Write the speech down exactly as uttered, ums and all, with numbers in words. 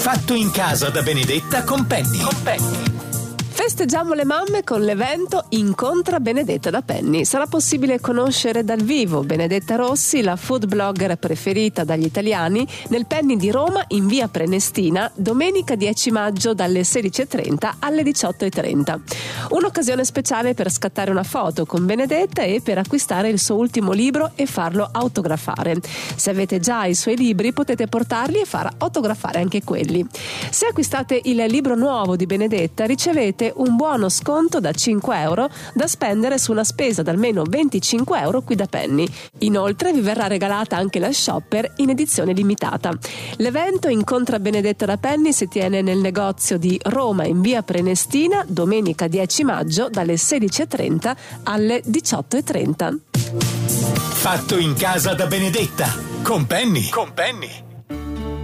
Fatto in casa da Benedetta con Penny. Con Penny. Festeggiamo le mamme con l'evento Incontra Benedetta da Penny. Sarà possibile conoscere dal vivo Benedetta Rossi, la food blogger preferita dagli italiani, nel Penny di Roma in via Prenestina, domenica dieci maggio dalle sedici e trenta alle diciotto e trenta. Un'occasione speciale per scattare una foto con Benedetta e per acquistare il suo ultimo libro e farlo autografare. Se avete già i suoi libri potete portarli e far autografare anche quelli. Se acquistate il libro nuovo di Benedetta ricevete un buono sconto da cinque euro da spendere su una spesa da almeno venticinque euro qui da Penny. Inoltre vi verrà regalata anche la shopper in edizione limitata. L'evento Incontra Benedetta da Penny si tiene nel negozio di Roma in via Prenestina domenica dieci maggio dalle sedici e trenta alle diciotto e trenta. Fatto in casa da Benedetta con Penny. Con Penny.